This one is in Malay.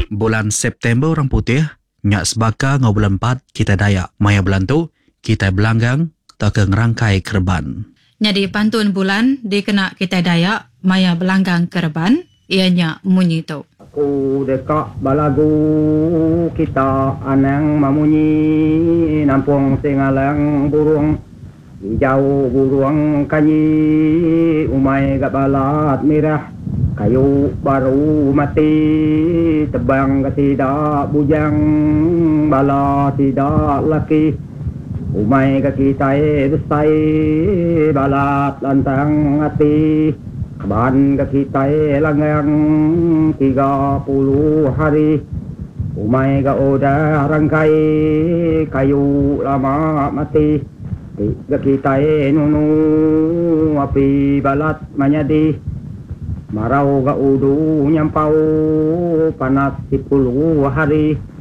Bulan September orang putih, nyak sebaka ngau bulan 4 kita Dayak. Maya bulan tu, kita belanggang tak ke ngerangkai kerban. Jadi pantun bulan dikena kita Dayak, maya belanggang kerban, ianya munyi tu. Aku dekak balagu kita anang mamunyi nampung singalang burung hijau burung kanyi umai gak balat merah kayu baru mati tebang tidak bujang bala tidak laki umai gak kita besai balat lantang hati Ban kita langgang 30 hari umai ga udah rangkai kayu lama mati tiga kita nunu api balat manyadi marau ga udu nyampau panas 10 hari